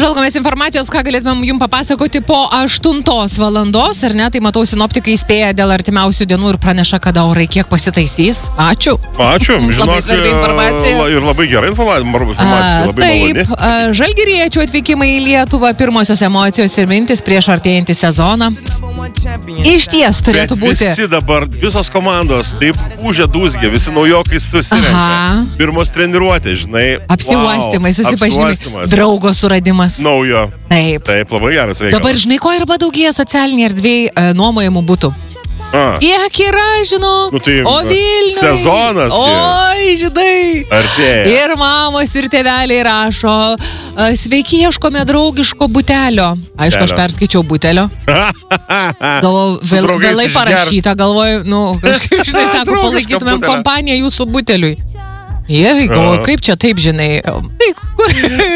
Žvalgomės informacijos, ką galėtumėm jums papasakoti po 8 valandos, ar ne? Tai matau, sinoptikai įspėja dėl artimiausių dienų ir praneša, kada orai kiek pasitaisys. Ačiū. Ačiū. Labai svarbi informacija. Ir labai gerai informacija, labai maloni. Taip, žalgiriečių atvykimai į Lietuvą, pirmosios emocijos ir mintis prieš artėjantį sezoną. Iš ties turėtų būti. Visi dabar, visos komandos, taip užė dūzgė, visi naujokai susirenka. Pirmos treniruotės, žinai. Apsiuostymai, susipažinimai, draugo suradimas. Naujo. Taip. Taip, labai geras reikalas. Dabar, žinai, ko arba daugėja socialiniai erdvėjai nuomojimų būtų. Kiek yra, žinok, nu, tai, o Vilniui. Sezonas. Oi, žinai. Artėja. Ir mamos, ir tėveliai rašo, sveiki, ieškome draugiško butelio. Aišku, aš perskaičiau butelio. Galvoju, vėlai parašyta, galvoju, kažkaip, žinai, sako, palaikytumėm kompaniją jūsų buteliui. Jie, galvoju, kaip čia taip, žinai. Tai kur...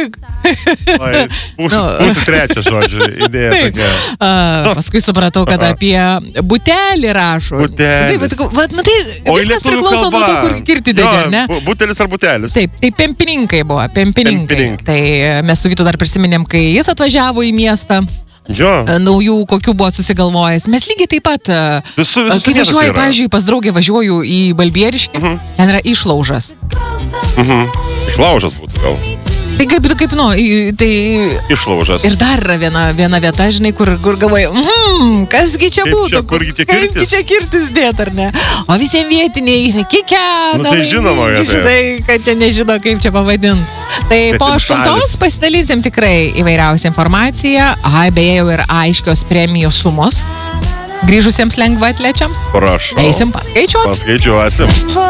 Pusė trečia, žodžiu, idėja tokia. Paskui supratau, kad apie butelį rašo. Butelis. Matai, viskas priklauso nuo to, kur kirti dėdė, ne? Butelis ar butelis? Taip, tai pempininkai buvo, pempininkai. Tai mes su Vytu dar prisiminėm, kai jis atvažiavo į miestą. Naujų, kokių buvo susigalvojęs. Mes lygiai taip pat, kai važiuoju, pavyzdžiui, pas draugę važiuoju į Balbieriškį, ten yra išlaužas. Išlaužas būtų gal. Tai kaip, tai... Išlaužas. Ir dar yra viena vieta, žinai, kur galvoju, kasgi čia būtų, kaipgi čia kirtis dėt, ar ne? O visiems vietiniai yra kikena. Tai žinoma, kad žinai, kad čia nežino, kaip čia pavadinti. Tai po 8 pasidalinsim tikrai įvairiausią informaciją. Beje, jau ir aiškios premijos sumos grįžusiems lengvaatlečiams. Prašau. Eisim paskaičiuoti. Paskaičiuosim.